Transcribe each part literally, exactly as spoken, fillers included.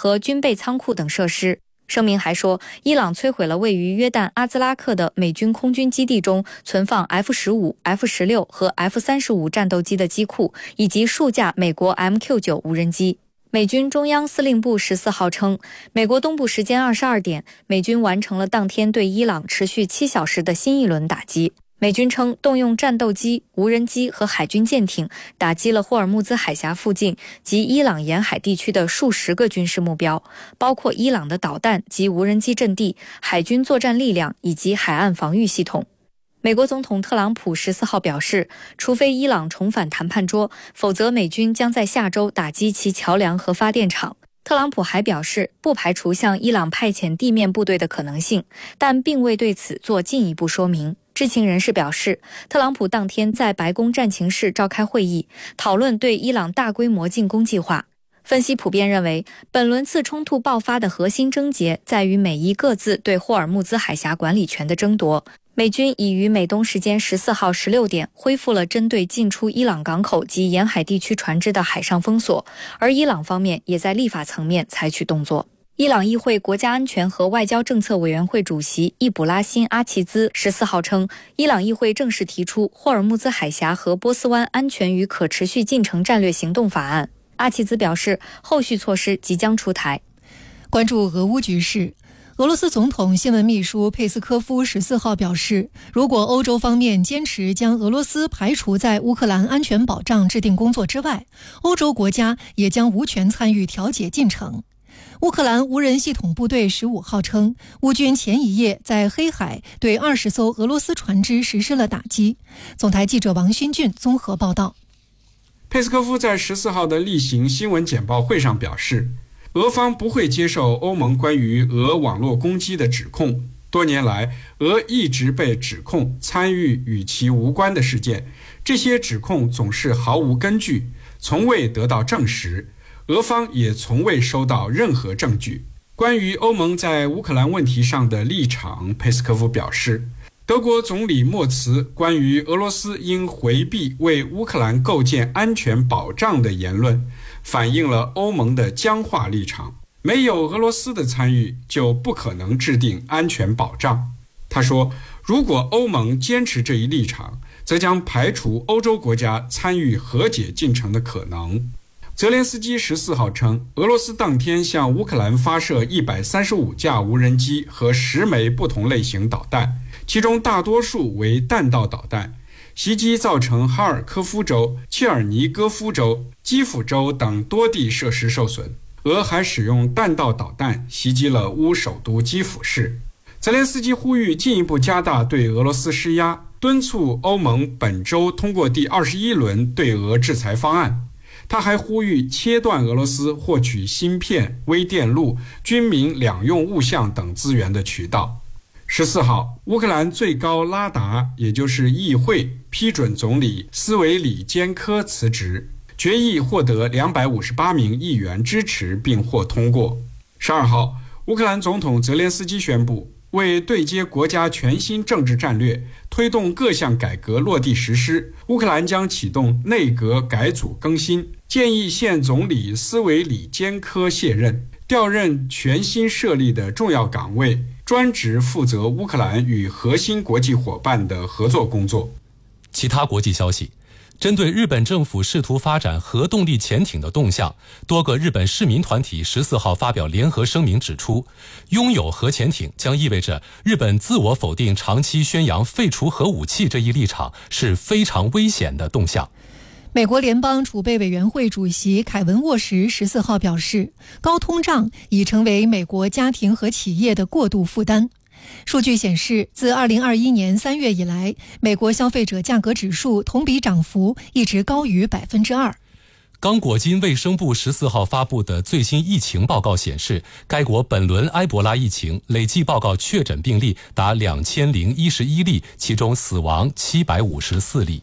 和军备仓库等设施。声明还说，伊朗摧毁了位于约旦阿兹拉克的美军空军基地中存放 F 十五、F 十六 和 F 三十五 战斗机的机库，以及数架美国 M Q 九 无人机。美军中央司令部十四号称，美国东部时间二十二点，美军完成了当天对伊朗持续七小时的新一轮打击。美军称，动用战斗机、无人机和海军舰艇打击了霍尔木兹海峡附近及伊朗沿海地区的数十个军事目标，包括伊朗的导弹及无人机阵地、海军作战力量以及海岸防御系统。美国总统特朗普十四号表示，除非伊朗重返谈判桌，否则美军将在下周打击其桥梁和发电厂。特朗普还表示，不排除向伊朗派遣地面部队的可能性，但并未对此做进一步说明。知情人士表示，特朗普当天在白宫战情室召开会议，讨论对伊朗大规模进攻计划。分析普遍认为，本轮次冲突爆发的核心症结在于美伊各自对霍尔木兹海峡管理权的争夺。美军已于美东时间十四号十六点恢复了针对进出伊朗港口及沿海地区船只的海上封锁，而伊朗方面也在立法层面采取动作。伊朗议会国家安全和外交政策委员会主席易卜拉欣·阿齐兹十四号称，伊朗议会正式提出霍尔木兹海峡和波斯湾安全与可持续进程战略行动法案。阿齐兹表示，后续措施即将出台。 关注俄乌局势，俄罗斯总统新闻秘书佩斯科夫十四号表示，如果欧洲方面坚持将俄罗斯排除在乌克兰安全保障制定工作之外，欧洲国家也将无权参与调解进程。乌克兰无人系统部队十五号称，乌军前一夜在黑海对二十艘俄罗斯船只实施了打击。总台记者王勋俊综合报道。 佩斯科夫在十四号的例行新闻简报会上表示，俄方不会接受欧盟关于俄网络攻击的指控。多年来，俄一直被指控参与与其无关的事件，这些指控总是毫无根据，从未得到证实。俄方也从未收到任何证据。关于欧盟在乌克兰问题上的立场，佩斯科夫表示，德国总理默茨关于俄罗斯应回避为乌克兰构建安全保障的言论，反映了欧盟的僵化立场。没有俄罗斯的参与，就不可能制定安全保障。他说，如果欧盟坚持这一立场，则将排除欧洲国家参与和解进程的可能。泽连斯基十四号称，俄罗斯当天向乌克兰发射一百三十五架无人机和十枚不同类型导弹，其中大多数为弹道导弹。袭击造成哈尔科夫州、切尔尼戈夫州、基辅州等多地设施受损。俄还使用弹道导弹袭击了乌首都基辅市。泽连斯基呼吁进一步加大对俄罗斯施压，敦促欧盟本周通过第二十一轮对俄制裁方案。他还呼吁切断俄罗斯获取芯片、微电路、军民两用物项等资源的渠道。十四号，乌克兰最高拉达，也就是议会，批准总理斯维里坚科辞职，决议获得两百五十八名议员支持并获通过。十二号，乌克兰总统泽连斯基宣布，为对接国家全新政治战略，推动各项改革落地实施，乌克兰将启动内阁改组更新，建议现总理斯维里坚科卸任，调任全新设立的重要岗位，专职负责乌克兰与核心国际伙伴的合作工作。 其他国际消息，针对日本政府试图发展核动力潜艇的动向，多个日本市民团体十四号发表联合声明指出，拥有核潜艇将意味着日本自我否定长期宣扬废除核武器这一立场是非常危险的动向。 美国联邦储备委员会主席凯文·沃什十四号表示，高通胀已成为美国家庭和企业的过度负担。数据显示，自二零二一年三月以来，美国消费者价格指数同比涨幅一直高于百分之二。 刚果金卫生部十四号发布的最新疫情报告显示，该国本轮埃博拉疫情累计报告确诊病例达两千零一十一例，其中死亡七百五十四例。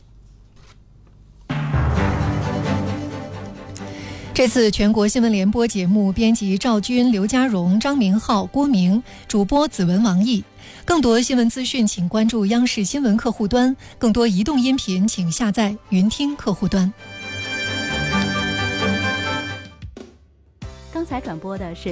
这次全国新闻联播节目编辑赵军、刘家荣、张明浩、郭明，主播子文、王毅。更多新闻资讯请关注央视新闻客户端，更多移动音频请下载云听客户端。 刚才转播的是